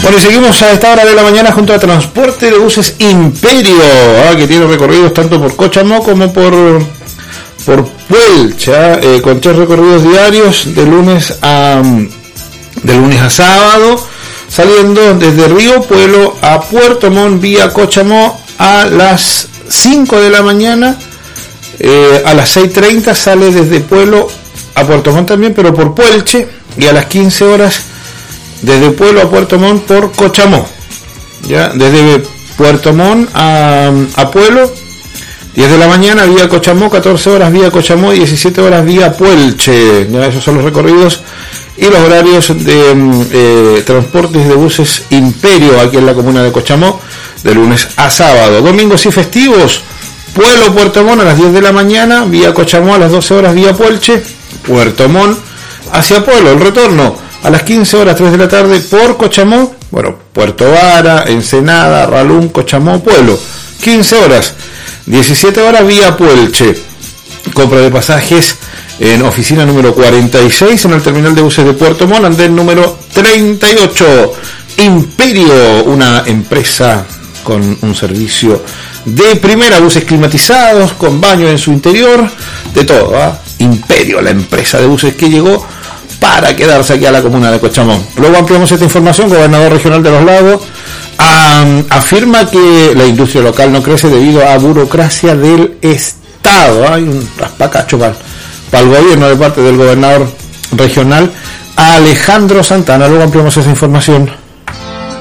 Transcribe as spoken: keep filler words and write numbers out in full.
Bueno, y seguimos a esta hora de la mañana junto a Transporte de Buses Imperio, ¿ah? que tiene recorridos tanto por Cochamó como por, por Puelcha, eh, con tres recorridos diarios de lunes a, de lunes a sábado, saliendo desde Río Pueblo a Puerto Montt vía Cochamó a las cinco de la mañana, eh, a las seis treinta sale desde Pueblo a Puerto Montt también, pero por Puelche, y a las quince horas desde Pueblo a Puerto Montt por Cochamó. Ya, desde Puerto Montt a, a Pueblo, diez de la mañana vía Cochamó, catorce horas vía Cochamó, diecisiete horas vía Puelche. Ya, esos son los recorridos y los horarios de eh, transportes de buses Imperio aquí en la comuna de Cochamó, de lunes a sábado. Domingos y festivos, Pueblo Puerto Montt a las diez de la mañana vía Cochamó, a las doce horas vía Puelche, Puerto Montt hacia Pueblo. El retorno a las quince horas, tres de la tarde por Cochamó, bueno, Puerto Vara, Ensenada, Ralún, Cochamó, Pueblo. quince horas, diecisiete horas vía Puelche. Compra de pasajes en oficina número cuarenta y seis, en el terminal de buses de Puerto Montt, andén número treinta y ocho. Imperio, una empresa con un servicio de primera, buses climatizados, con baño en su interior, de todo, ¿eh? Imperio, la empresa de buses que llegó para quedarse aquí a la comuna de Cochamó. Luego ampliamos esta información. Gobernador regional de Los Lagos um, afirma que la industria local no crece debido a burocracia del Estado. Hay un raspacacho para, para el gobierno de parte del gobernador regional Alejandro Santana. Luego ampliamos esa información.